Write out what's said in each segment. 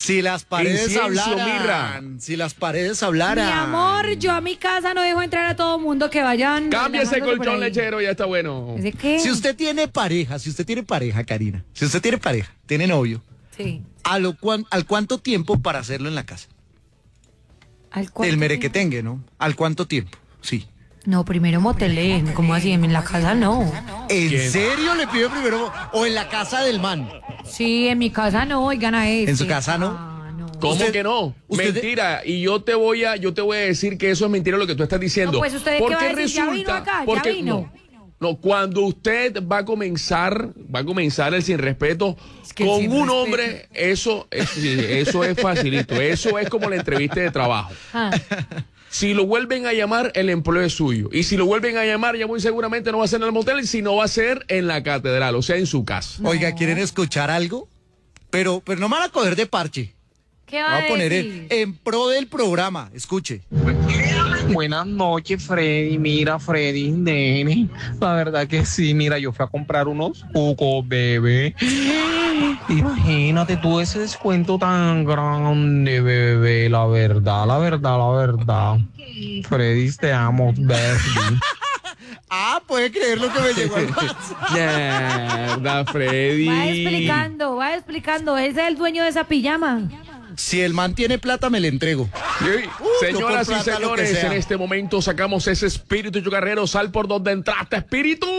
Si las paredes Incienso, hablaran. mirra. Si las paredes hablaran. Mi amor, yo a mi casa no dejo entrar a todo mundo que vayan. Cambia ese relajándose por colchón ahí. lechero, ya está bueno. ¿Ese qué? Si usted tiene pareja, Karina, si usted tiene pareja, tiene novio, Sí. ¿al cuánto tiempo para hacerlo en la casa? ¿Al cuarto El tiempo? merequetengue, ¿no? ¿Al cuánto tiempo? Sí. No, primero motelé. ¿Cómo así? En la casa no. ¿En ¿Quién? serio le pido primero? ¿O en la casa del man? Sí, en mi casa no, oigan a este. ¿En su casa no? Ah, no. ¿Cómo Usted- que no? usted- Mentira. Y yo te voy a decir que eso es mentira lo que tú estás diciendo. No, pues, ¿usted qué Porque va a decir? ¿Ya vino acá? ¿Ya porque vino? no, cuando usted va a comenzar el sin respeto Es que el con sin un respeto. hombre, sí, eso es facilito. Eso es como la entrevista de trabajo. Ah, Si lo vuelven a llamar, el empleo es suyo. Y si lo vuelven a llamar, ya muy seguramente no va a ser en el motel, sino va a ser en la catedral, o sea, en su casa. Oiga, ¿quieren escuchar algo? Pero no me van a coger de parche. ¿Qué va Voy a a poner decir? en pro del programa. Escuche. Buenas noches, Freddy. Mira, Freddy, nene. La verdad que sí, mira, yo fui a comprar unos cucos, bebé. Imagínate tú ese descuento tan grande, bebé. La verdad, la verdad, la verdad. Freddy, te amo, baby. Ah, puede creer lo que me llegó al WhatsApp. Mierda, Freddy. Va explicando. Ese es el dueño de esa pijama. Si el man tiene plata, me le entrego. Sí. yo Señoras por y plata, lo que señores, sea. en este momento sacamos ese espíritu chocarrero. Sal por donde entraste, espíritu.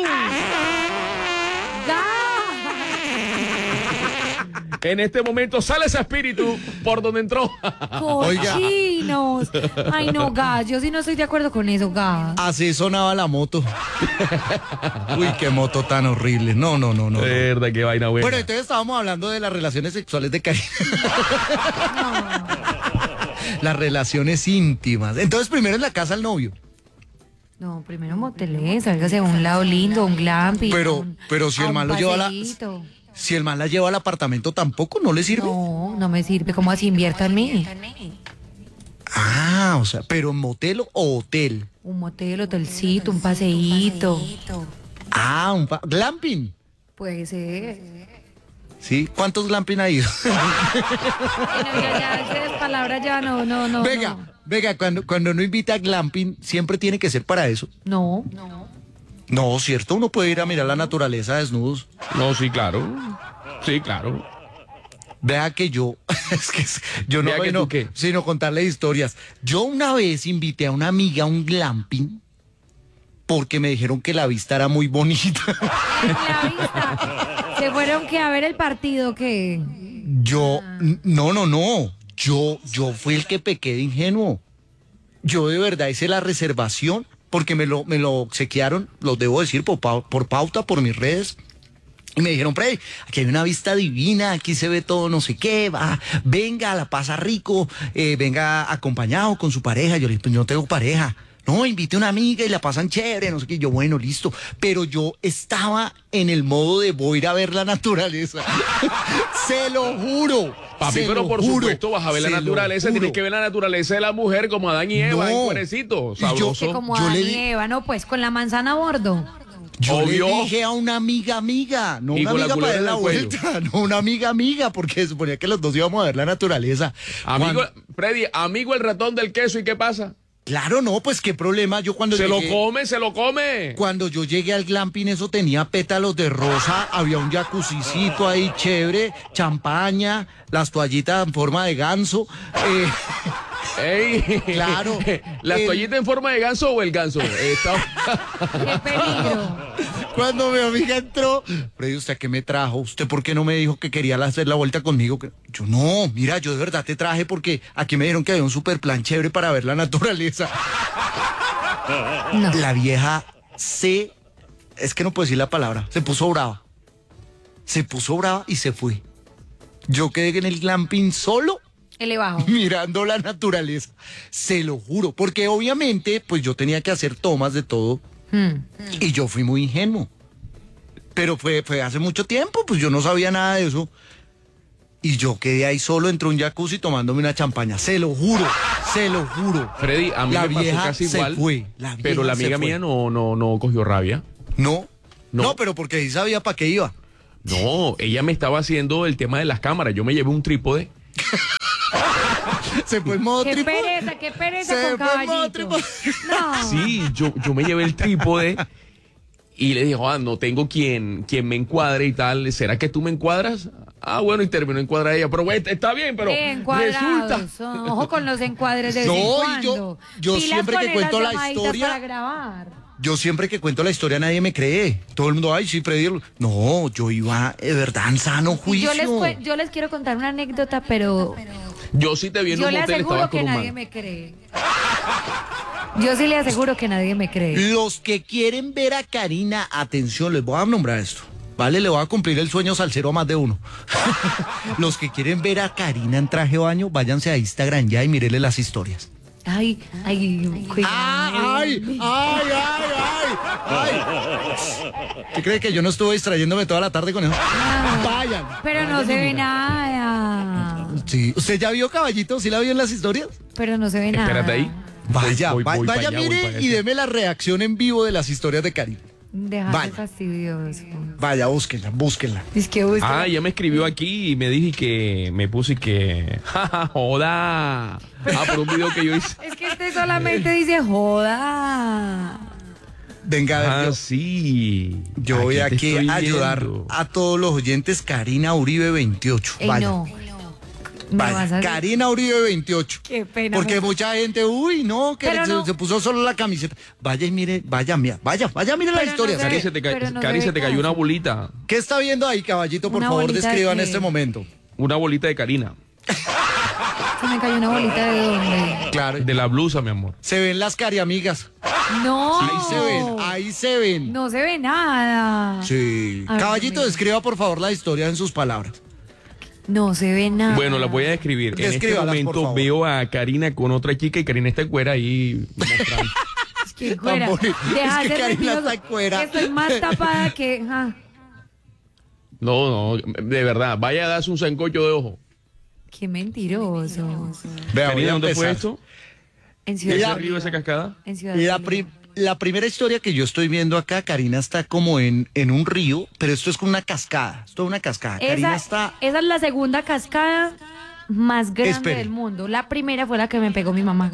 En este momento sale ese espíritu por donde entró. Cochinos. Ay, no, gas. Yo sí no estoy de acuerdo con eso, gas. Así sonaba la moto. Uy, qué moto tan horrible. No. Verdad, qué vaina buena. Bueno, entonces estábamos hablando de las relaciones sexuales de Karina. Las relaciones íntimas. Entonces, primero en la casa al novio. No, primero motelé, sálgase a un lado lindo, un glamping. Pero si el man lo lleva a la... Si el man la lleva al apartamento, tampoco, ¿no le sirve? No, no me sirve. ¿Cómo así invierta en mí? Ah, o sea, pero motel o hotel. Un motel, hotelcito, un paseíto. Ah, glamping. Puede ser. ¿Sí? ¿Cuántos glamping ha ido? Bueno, ya, esas palabras ya no. Venga, cuando uno invita a glamping, siempre tiene que ser para eso. No. No, ¿cierto? Uno puede ir a mirar la naturaleza desnudos. No, sí, claro. Sí, claro. Vea que yo, yo no Vea que bueno, tú qué. sino contarle historias. Yo una vez invité a una amiga a un glamping porque me dijeron que la vista era muy bonita. La vista. ¿Se fueron que a ver el partido que? Yo, no. Yo fui el que pequé de ingenuo. Yo de verdad hice la reservación porque me lo obsequiaron, lo debo decir por pauta, por mis redes. Y me dijeron, Freddy, aquí hay una vista divina, aquí se ve todo no sé qué, venga, la pasa rico, venga acompañado con su pareja. Yo le dije, pues yo no tengo pareja. No, invite a una amiga y la pasan chévere, no sé qué. Yo, bueno, listo. Pero yo estaba en el modo de voy a ir a ver la naturaleza. Se lo juro. Papi, pero por supuesto vas a ver la naturaleza, tienes que ver la naturaleza de la mujer como Adán y Eva, en cuerecito, sabroso. Que como Yo Adán le y di- Eva, no, pues con la manzana a bordo. Yo Obvio. le dije a una amiga, no Y una con la amiga para culebra dar en la el cuello. vuelta, no una amiga, porque se suponía que los dos íbamos a ver la naturaleza. Amigo, Cuando- Freddy, amigo el ratón del queso, ¿y qué pasa? Claro, no, pues qué problema. Yo cuando Se lo llegué, come. cuando yo llegué al glamping, eso tenía pétalos de rosa, había un jacuzicito ahí chévere, champaña, las toallitas en forma de ganso. Ey, Claro. ¿La toallita en forma de ganso o el ganso? Qué peligro. Cuando mi amiga entró, Freddy, ¿usted qué me trajo? ¿Usted por qué no me dijo que quería hacer la vuelta conmigo? Yo, no, mira, yo de verdad te traje porque aquí me dijeron que había un super plan chévere para ver la naturaleza. No. La vieja es que no puedo decir la palabra, se puso brava. Se puso brava y se fue. Yo quedé en el glamping solo, Elevado. mirando la naturaleza. Se lo juro, porque obviamente, pues yo tenía que hacer tomas de todo. Y yo fui muy ingenuo. Pero fue hace mucho tiempo, pues yo no sabía nada de eso. Y yo quedé ahí solo entre un jacuzzi tomándome una champaña. Se lo juro. Freddy, a mí La me pasó vieja casi se igual, fue, pero la se amiga fue. mía no cogió rabia. No, No. pero porque sí sabía para qué iba. No, ella me estaba haciendo el tema de las cámaras. Yo me llevé un trípode Se fue en modo Qué trípode. qué pereza Se con fue en modo caballito. trípode. No. Sí, yo me llevé el trípode y le dije, no tengo quien me encuadre y tal. ¿Será que tú me encuadras? Ah, bueno, y terminó encuadrar ella. Pero güey, está bien, pero Encuadrados. resulta. Ojo con los encuadres de No, vez en y cuando. yo Pilas siempre con que cuento esas la llamaditas historia- para grabar. Yo siempre que cuento la historia nadie me cree. Todo el mundo, ay, sí, Freddy. No, yo iba de verdad en sano Y juicio. yo les quiero contar una anécdota, pero Yo sí te vi en yo un le motel, aseguro estabas que con un nadie man. me cree. Yo sí le aseguro que nadie me cree. Los que quieren ver a Karina, atención, les voy a nombrar esto. Vale, le voy a cumplir el sueño salsero a más de uno. Los que quieren ver a Karina en traje de baño, váyanse a Instagram ya y mírenle las historias. Ay, cuidado. ¡Ay! ¿Qué cree que yo no estuve distrayéndome toda la tarde con eso? Vayan. Pero no se ve nada. Sí. ¿Usted ya vio Caballito? ¿Sí la vio en las historias? Pero no se ve nada. Espérate ahí. Vaya, Voy vaya, para allá, voy mire para y allá. deme la reacción en vivo de las historias de Karina. Déjate Vaya. fastidioso. Vaya, búsquenla. Es que busca. Ah, ya me escribió aquí y me dije que me puse que jaja, joda. Por un video que yo hice. Es que este solamente dice joda. Venga, a ver, Sí. yo voy te aquí estoy a ayudar viendo. a todos los oyentes. Karina Uribe 28. Ey, Vaya. no. Me Vaya, vas a- Karina Uribe 28. Qué pena. Porque mucha gente, uy, no, que Pero no. se puso solo la camiseta. Vaya y mire, vaya, mire la Pero historia. no ¿sabe? Cari, se te, ca- Pero no Cari, se se te ve cayó una casi. bolita. ¿Qué está viendo ahí, caballito? Por Una favor, bolita describa en de- este momento. Una bolita de Karina. Se me cayó una bolita de dónde. Claro. De la blusa, mi amor. Se ven las cariamigas. No. Ahí se ven. No se ve nada. Sí. A ver, Caballito, mira. describa por favor la historia en sus palabras. No se ve nada. Bueno, la voy a describir. En este Descríbalas, por momento favor. veo a Karina con otra chica y Karina está en cuera ahí mostrando. Es que fuera. bonito. Deja Es que de ser Karina mentiroso, está cuera. que estoy más tapada que. No, de verdad. Vaya a darse un sancocho de ojo. Qué mentiroso. Vea, voy Karina, a ¿dónde fue empezar. esto? En Ciudad ¿Ese Ella- río, esa cascada? En Ciudad La, Bolívar. la primera historia que yo estoy viendo acá, Karina está como en un río, pero esto es como una cascada. Esto es una cascada. Karina está. Esa es la segunda cascada más grande Espere. del mundo. La primera fue la que me pegó mi mamá.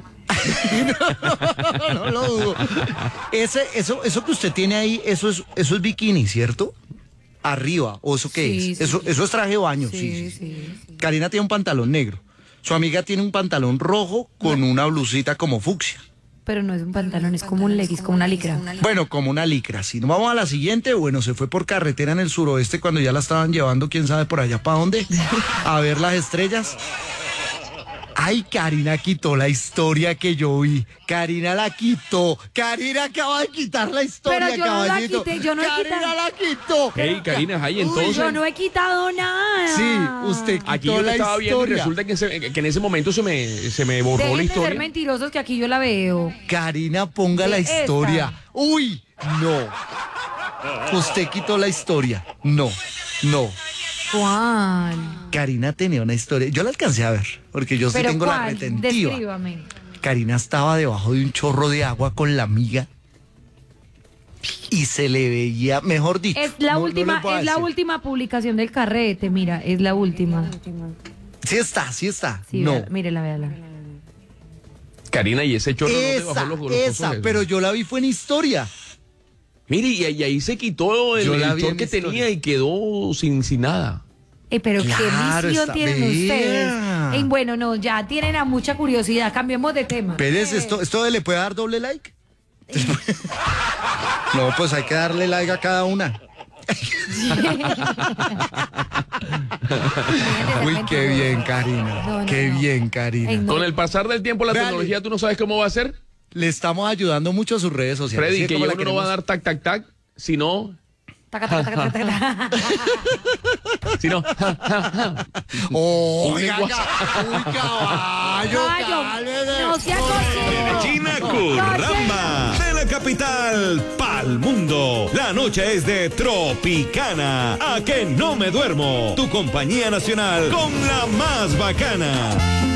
No lo dudo. Eso que usted tiene ahí, eso es bikini, ¿cierto? Arriba, ¿o eso qué Sí, es? sí. Eso es traje de baño, sí. Karina tiene un pantalón negro. Su amiga tiene un pantalón rojo con una blusita como fucsia. Pero no es un pantalón, es como un leggings, como una licra. Bueno, como una licra. Si no vamos a la siguiente, bueno, se fue por carretera en el suroeste cuando ya la estaban llevando, quién sabe por allá para dónde, a ver las estrellas. Ay, Karina quitó la historia que yo vi. Karina la quitó. Karina acaba de quitar la historia, Pero yo no la caballito. quité, yo no he Karina quitado. la quitó. Hey, Karina, ahí entonces. Yo no he quitado nada. Sí, usted quitó Aquí yo te la estaba viendo y historia. resulta que en ese momento se me borró Dejen la de ser historia. mentirosos que aquí yo la veo. Karina, ponga la Esta. historia. Uy, no. Usted quitó la historia. No. ¿Cuál? Karina tenía una historia. Yo la alcancé a ver, porque yo sí ¿Pero tengo la cuál? retentiva. Descríbame. Karina estaba debajo de un chorro de agua con la amiga y se le veía, mejor dicho. Es la no- no última, les voy a es la decir. última publicación del carrete, mira, es la última. Sí está. Sí, no. mírela, véala. Karina, y ese chorro no te bajó los Esa, cosos esos? pero yo la vi fue en historia. Mire, y ahí se quitó Yo el la vi short en que historia. tenía y quedó sin nada. Pero Claro, qué visión está- tienen vea. ustedes. Bueno, no, ya tienen a mucha curiosidad. Cambiemos de tema. Pérez, ¿esto le puede dar doble like? No, pues hay que darle like a cada una. Uy, qué bien, Karina. No, no, Qué no. bien, Karina. Ey, no. Con el pasar del tiempo, la Véale. tecnología, tú no sabes cómo va a ser. Le estamos ayudando mucho a sus redes sociales. Freddy, ¿Sí? que ¿Cómo ya la uno no va a queremos? dar tac, tac, tac, sino, Taca, taca, taca, taca, taca. sino, ¡Oh, Un oiga, lenguaje. uy, caballo, Caballo, cálmese. no sea cochino. China Curramba, de la capital pa'l mundo. La noche es de Tropicana. A que no me duermo. Tu compañía nacional con la más bacana.